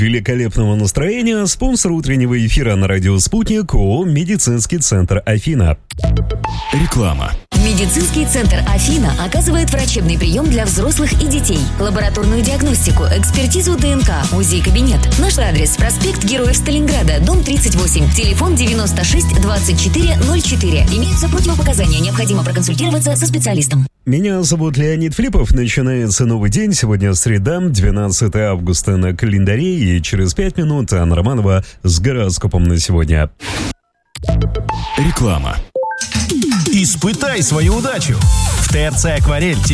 Великолепного настроения. Спонсор утреннего эфира на радио «Спутник» ООО «Медицинский центр Афина». Реклама. Медицинский центр Афина оказывает врачебный прием для взрослых и детей, лабораторную диагностику, экспертизу ДНК, УЗИ-кабинет. Наш адрес: проспект Героев Сталинграда, дом 38, телефон 96 24 04. Имеются противопоказания, необходимо проконсультироваться со специалистом. Меня зовут Леонид Филиппов. Начинается новый день. Сегодня среда, 12 августа на календаре, и через 5 минут Анна Романова с гороскопом на сегодня. Реклама. Испытай свою удачу. В ТРЦ «Акварель»